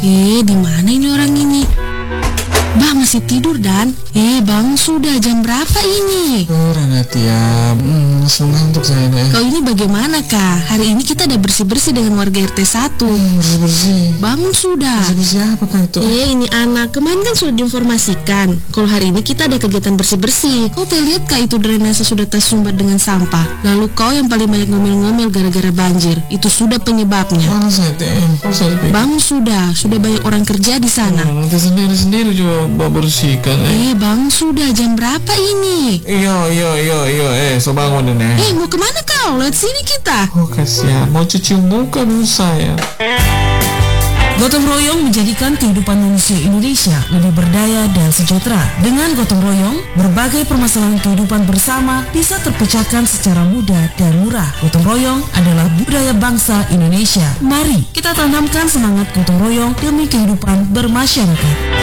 Di mana ini orang ini? Bah, masih tidur Dan? Bang, sudah jam berapa ini? Ranatia, ngantuk saya nih. Kau ini bagaimana Kak? Hari ini kita ada bersih-bersih dengan warga RT 1. Bersih-bersih. Bangun sudah. Bersih-bersih apa Kak itu? Ini anak, kemarin kan sudah diinformasikan kalau hari ini kita ada kegiatan bersih-bersih. Kau lihat Kak, itu drainase sudah tersumbat dengan sampah. Lalu kau yang paling banyak ngomel-ngomel gara-gara banjir. Itu sudah penyebabnya. Mana saya Bangun sudah banyak orang kerja di sana. Nanti sendiri juga bersihkan. Bang, sudah jam berapa ini? Iya, so bangun nih. Mau kemana kau? Lihat sini kita. Oh kasihan, mau cuci muka dulu saya. Gotong royong menjadikan kehidupan manusia Indonesia lebih berdaya dan sejahtera. Dengan gotong royong, berbagai permasalahan kehidupan bersama bisa terpecahkan secara mudah dan murah. Gotong royong adalah budaya bangsa Indonesia. Mari kita tanamkan semangat gotong royong demi kehidupan bermasyarakat.